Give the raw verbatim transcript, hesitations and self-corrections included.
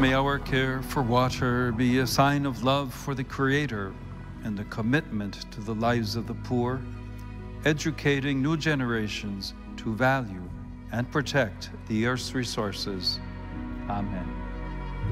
may our care for water be a sign of love for the Creator and a commitment to the lives of the poor, educating new generations to value and protect the earth's resources. Amen.